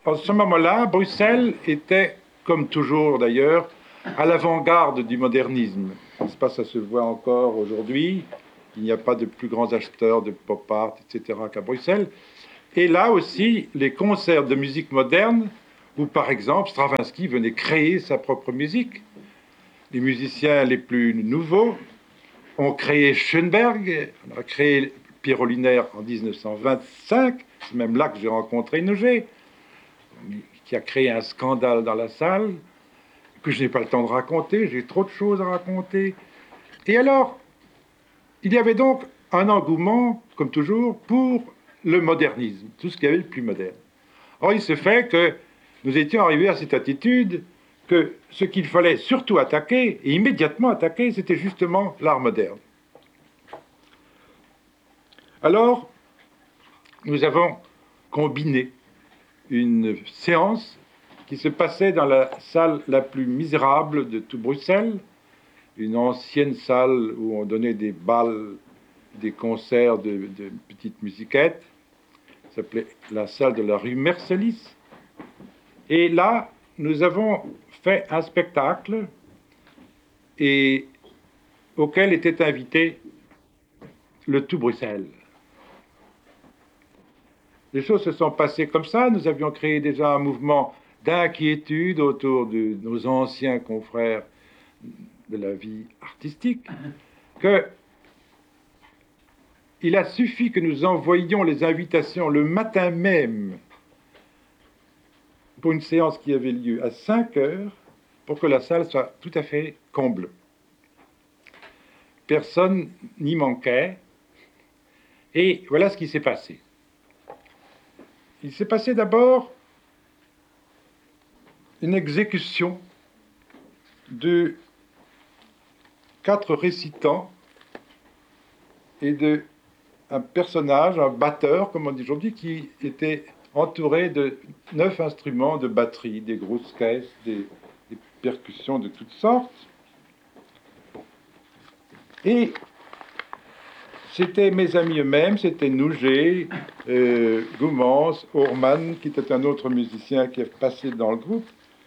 En ce moment-là, Bruxelles était, comme toujours d'ailleurs, à l'avant-garde du modernisme. N'est-ce pas, ça se voit encore aujourd'hui. Il n'y a pas de plus grands acheteurs de pop art, etc., qu'à Bruxelles. Et là aussi, les concerts de musique moderne, où par exemple Stravinsky venait créer sa propre musique. Les musiciens les plus nouveaux ont créé Schoenberg, on a créé Pierre Oliner en 1925, c'est même là que j'ai rencontré Noger, qui a créé un scandale dans la salle, que je n'ai pas le temps de raconter, j'ai trop de choses à raconter. Et alors, il y avait donc un engouement, comme toujours, pour le modernisme, tout ce qu'il y avait de plus moderne. Or, il se fait que nous étions arrivés à cette attitude que ce qu'il fallait surtout attaquer, et immédiatement attaquer, c'était justement l'art moderne. Alors, nous avons combiné une séance qui se passait dans la salle la plus misérable de tout Bruxelles, une ancienne salle où on donnait des bals, des concerts de petites musiquettes. Ça s'appelait la salle de la rue Mercelis. Et là, nous avons fait un spectacle et auquel était invité le tout Bruxelles. Les choses se sont passées comme ça. Nous avions créé déjà un mouvement d'inquiétude autour de nos anciens confrères de la vie artistique, que il a suffi que nous envoyions les invitations le matin même pour une séance qui avait lieu à 5 heures pour que la salle soit tout à fait comble. Personne n'y manquait. Et voilà ce qui s'est passé. Il s'est passé d'abord une exécution de 4 récitants et de un personnage, un batteur, comme on dit aujourd'hui, qui était entouré de 9 instruments de batterie, des grosses caisses, des percussions de toutes sortes. Et c'était mes amis eux-mêmes, c'était Nouget, Goumans, Orman, qui était un autre musicien qui est passé dans le groupe,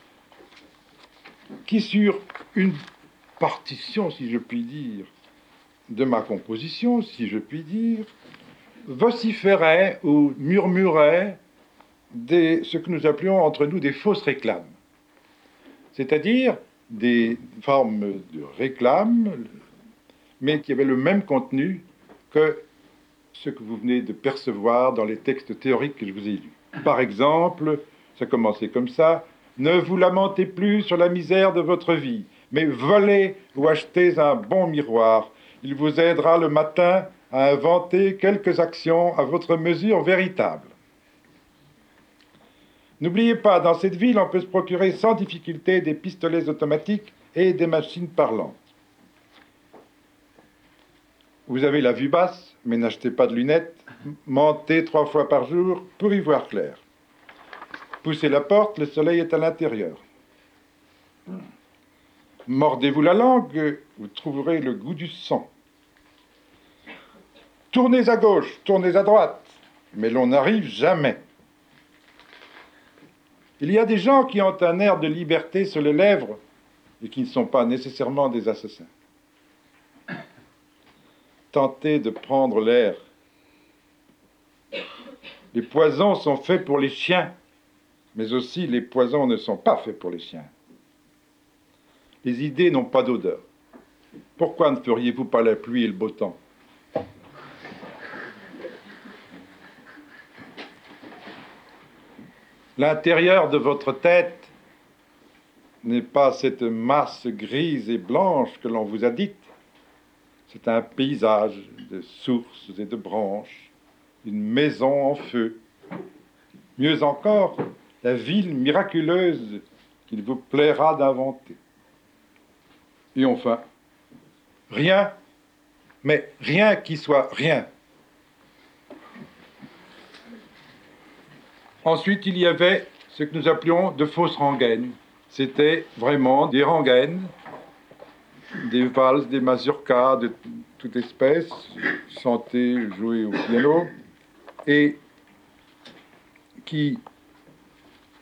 qui sur une partition, si je puis dire, de ma composition, si je puis dire, vociférait ou murmurait ce que nous appelions entre nous des fausses réclames. C'est-à-dire des formes de réclames, mais qui avaient le même contenu que ce que vous venez de percevoir dans les textes théoriques que je vous ai lus. Par exemple, ça commençait comme ça: ne vous lamentez plus sur la misère de votre vie, mais volez ou achetez un bon miroir. Il vous aidera le matin à inventer quelques actions à votre mesure véritable. N'oubliez pas, dans cette ville, on peut se procurer sans difficulté des pistolets automatiques et des machines parlantes. Vous avez la vue basse, mais n'achetez pas de lunettes. Mentez 3 fois par jour pour y voir clair. Poussez la porte, le soleil est à l'intérieur. Mordez-vous la langue, vous trouverez le goût du sang. Tournez à gauche, tournez à droite, mais l'on n'arrive jamais. Il y a des gens qui ont un air de liberté sur les lèvres et qui ne sont pas nécessairement des assassins. Tentez de prendre l'air. Les poisons sont faits pour les chiens, mais aussi les poisons ne sont pas faits pour les chiens. Les idées n'ont pas d'odeur. Pourquoi ne feriez-vous pas la pluie et le beau temps? L'intérieur de votre tête n'est pas cette masse grise et blanche que l'on vous a dite. C'est un paysage de sources et de branches, une maison en feu. Mieux encore, la ville miraculeuse qu'il vous plaira d'inventer. Et enfin, rien, mais rien qui soit rien. Ensuite, il y avait ce que nous appelions de fausses rengaines. C'était vraiment des rengaines, des valses, des mazurkas de toute espèce, chantées, jouées au piano, et qui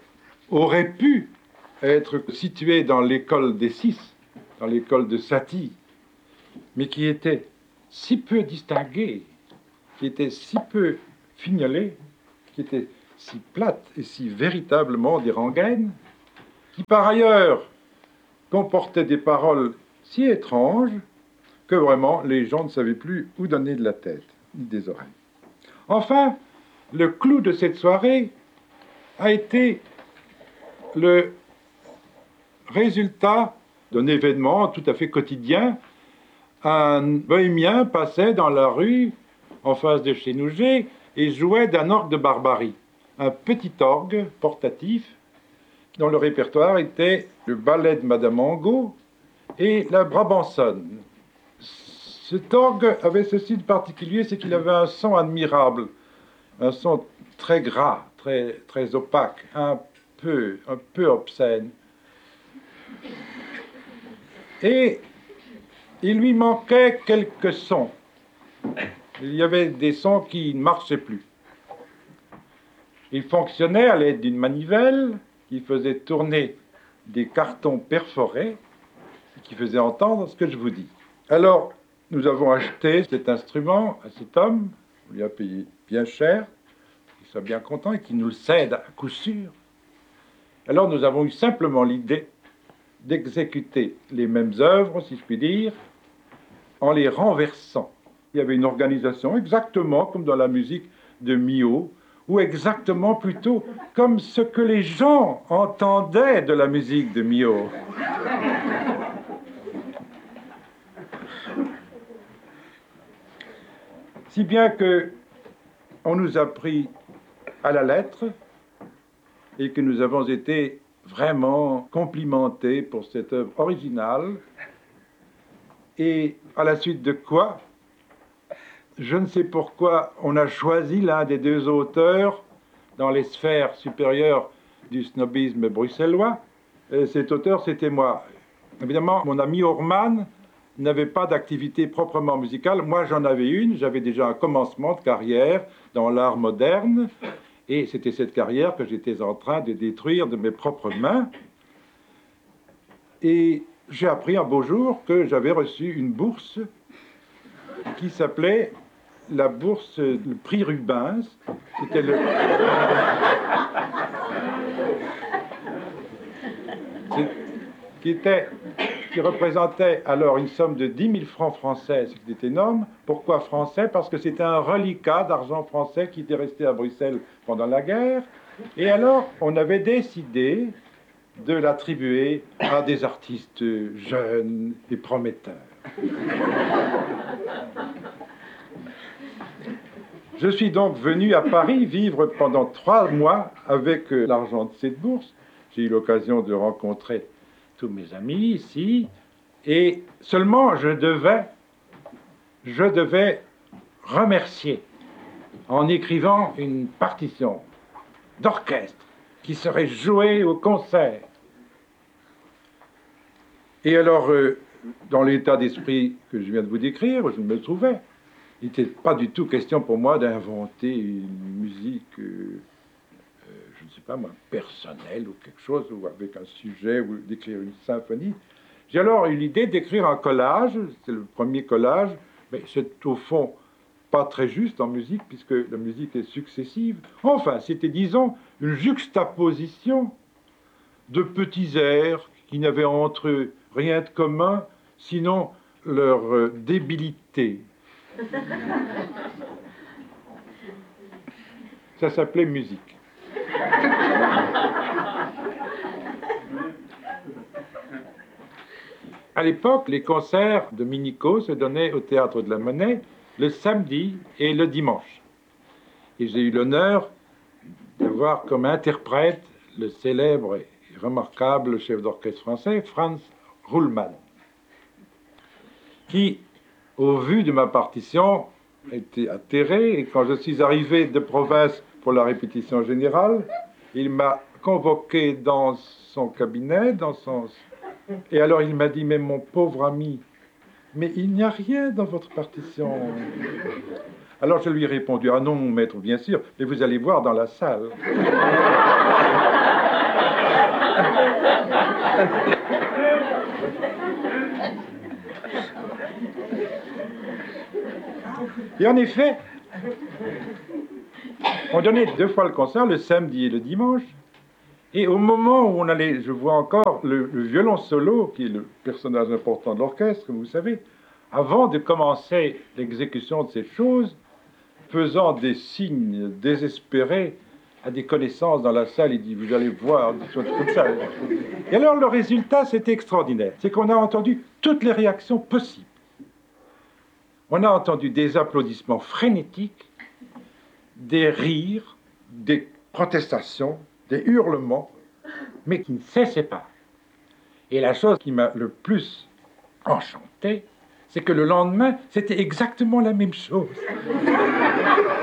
aurait pu être situé dans l'école des Six, dans l'école de Satie, mais qui était si peu distinguée, qui était si peu fignolée, qui était si plate et si véritablement des rengaines, qui par ailleurs comportait des paroles si étranges que vraiment les gens ne savaient plus où donner de la tête ni des oreilles. Enfin, le clou de cette soirée a été le résultat d'un événement tout à fait quotidien. Un bohémien passait dans la rue en face de chez Nouget et jouait d'un orgue de Barbarie, un petit orgue portatif dont le répertoire était le ballet de Madame Angot et la Brabançonne. Cet orgue avait ceci de particulier, c'est qu'il avait un son admirable, un son très gras, très opaque, un peu obscène. Et il lui manquait quelques sons. Il y avait des sons qui ne marchaient plus. Il fonctionnait à l'aide d'une manivelle qui faisait tourner des cartons perforés qui faisait entendre ce que je vous dis. Alors, nous avons acheté cet instrument à cet homme, on lui a payé bien cher, qu'il soit bien content et qu'il nous le cède à coup sûr. Alors, nous avons eu simplement l'idée d'exécuter les mêmes œuvres, si je puis dire, en les renversant. Il y avait une organisation exactement comme dans la musique de Milhaud, ou exactement plutôt comme ce que les gens entendaient de la musique de Milhaud. Si bien que on nous a pris à la lettre et que nous avons été vraiment complimentés pour cette œuvre originale, et à la suite de quoi, je ne sais pourquoi, on a choisi l'un des deux auteurs dans les sphères supérieures du snobisme bruxellois. Et cet auteur, c'était moi. Évidemment, mon ami Orman n'avait pas d'activité proprement musicale. Moi, j'en avais une. J'avais déjà un commencement de carrière dans l'art moderne. Et c'était cette carrière que j'étais en train de détruire de mes propres mains. Et j'ai appris un beau jour que j'avais reçu une bourse qui s'appelait la bourse, le prix Rubens. C'était le... qui représentait alors une somme de 10 000 francs français, ce qui était énorme. Pourquoi français? Parce que c'était un reliquat d'argent français qui était resté à Bruxelles pendant la guerre. Et alors, on avait décidé de l'attribuer à des artistes jeunes et prometteurs. Je suis donc venu à Paris vivre pendant 3 mois avec l'argent de cette bourse. J'ai eu l'occasion de rencontrer tous mes amis ici, et seulement je devais remercier en écrivant une partition d'orchestre qui serait jouée au concert. Et alors, dans l'état d'esprit que je viens de vous décrire, je me trouvais. Il n'était pas du tout question pour moi d'inventer une musique, je ne sais pas moi, personnelle ou quelque chose, ou avec un sujet, ou d'écrire une symphonie. J'ai alors eu l'idée d'écrire un collage, c'est le premier collage, mais c'est au fond pas très juste en musique, puisque la musique est successive. Enfin, c'était, disons, une juxtaposition de petits airs qui n'avaient entre eux rien de commun, sinon leur débilité. Ça s'appelait musique. À l'époque, les concerts dominicaux se donnaient au Théâtre de la Monnaie le samedi et le dimanche. Et j'ai eu l'honneur d'avoir comme interprète le célèbre et remarquable chef d'orchestre français, Franz Ruhlmann, qui, au vu de ma partition, était atterré, et quand je suis arrivé de province pour la répétition générale, il m'a convoqué dans son cabinet, et alors il m'a dit, mais mon pauvre ami, mais il n'y a rien dans votre partition. Alors je lui ai répondu, ah non, maître, bien sûr, mais vous allez voir dans la salle. Et en effet, on donnait 2 fois le concert, le samedi et le dimanche. Et au moment où on allait, je vois encore le violon solo, qui est le personnage important de l'orchestre, comme vous savez, avant de commencer l'exécution de ces choses, faisant des signes désespérés à des connaissances dans la salle, il dit, vous allez voir, des choses comme ça. Et alors le résultat, c'était extraordinaire. C'est qu'on a entendu toutes les réactions possibles. On a entendu des applaudissements frénétiques, des rires, des protestations, des hurlements, mais qui ne cessaient pas. Et la chose qui m'a le plus enchanté, c'est que le lendemain, c'était exactement la même chose.